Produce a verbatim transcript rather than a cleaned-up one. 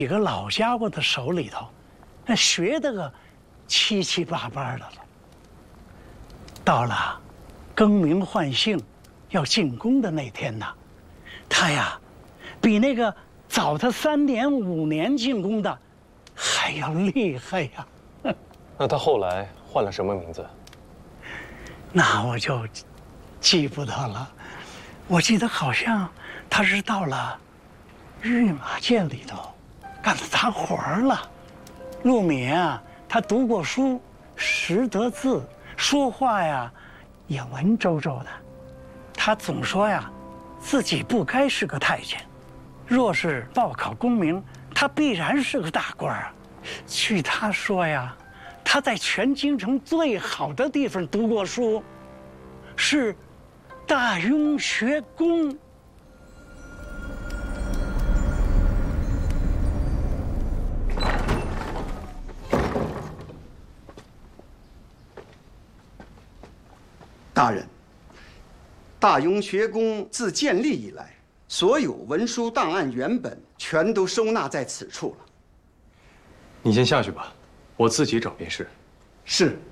几个老家伙的手里头，那学得个七七八八的了。到了更名换姓要进宫的那天呢，他呀，比那个早他三年五年进宫的还要厉害呀。 那他后来换了什么名字？ 那我就记不得了。我记得好像他是到了御马监里头干了杂活了。陆敏啊，他读过书，识得字，说话呀也文绉绉的。他总说呀，自己不该是个太监，若是报考功名，他必然是个大官啊。据他说呀，他在全京城最好的地方读过书，是大雍学宫。 大人，大雍学宫自建立以来，所有文书档案原本全都收纳在此处了。 你先下去吧，我自己找便是。 是。